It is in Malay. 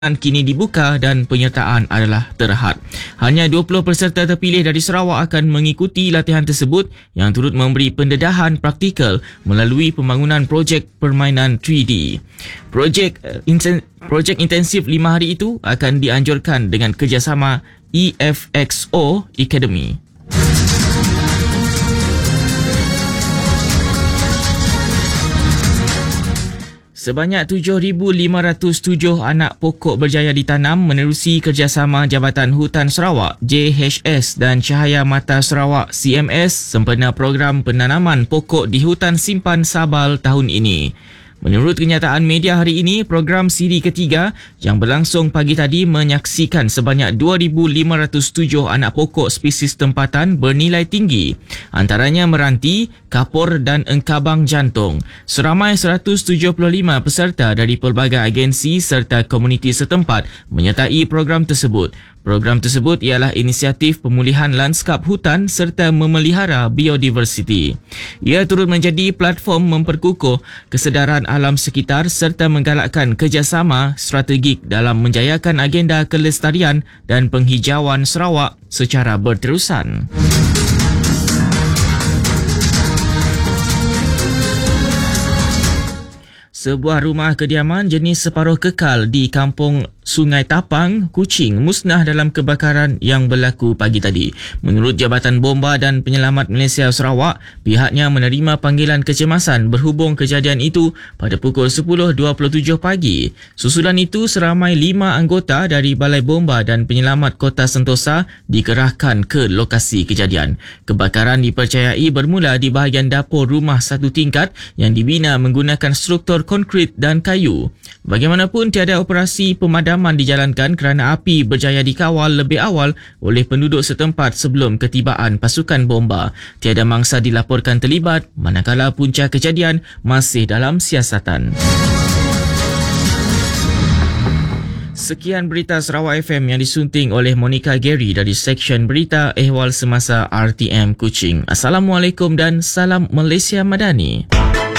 kini dibuka dan penyertaan adalah terhad. Hanya 20 peserta terpilih dari Sarawak akan mengikuti latihan tersebut yang turut memberi pendedahan praktikal melalui pembangunan projek permainan 3D. Projek intensif 5 hari itu akan dianjurkan dengan kerjasama EFXO Academy. Sebanyak 7,507 anak pokok berjaya ditanam menerusi kerjasama Jabatan Hutan Sarawak JHS dan Cahaya Mata Sarawak CMS sempena program penanaman pokok di Hutan Simpan Sabal tahun ini. Menurut kenyataan media hari ini, program siri ketiga yang berlangsung pagi tadi menyaksikan sebanyak 2,507 anak pokok spesies tempatan bernilai tinggi, antaranya meranti, kapur dan engkabang jantung. Seramai 175 peserta dari pelbagai agensi serta komuniti setempat menyertai program tersebut. Program tersebut ialah inisiatif pemulihan lanskap hutan serta memelihara biodiversiti. Ia turut menjadi platform memperkukuh kesedaran alam sekitar serta menggalakkan kerjasama strategik dalam menjayakan agenda kelestarian dan penghijauan Sarawak secara berterusan. Sebuah rumah kediaman jenis separuh kekal di kampung Sungai Tapang, Kuching musnah dalam kebakaran yang berlaku pagi tadi. Menurut Jabatan Bomba dan Penyelamat Malaysia Sarawak, pihaknya menerima panggilan kecemasan berhubung kejadian itu pada pukul 10.27 pagi. Susulan itu, seramai 5 anggota dari Balai Bomba dan Penyelamat Kota Sentosa dikerahkan ke lokasi kejadian. Kebakaran dipercayai bermula di bahagian dapur rumah satu tingkat yang dibina menggunakan struktur konkrit dan kayu. Bagaimanapun, tiada operasi pemadaman dijalankan kerana api berjaya dikawal lebih awal oleh penduduk setempat sebelum ketibaan pasukan bomba. Tiada mangsa dilaporkan terlibat, manakala punca kejadian masih dalam siasatan. Sekian berita Sarawak FM yang disunting oleh Monica Gary dari Seksyen Berita Ehwal Semasa RTM Kuching. Assalamualaikum dan salam Malaysia Madani.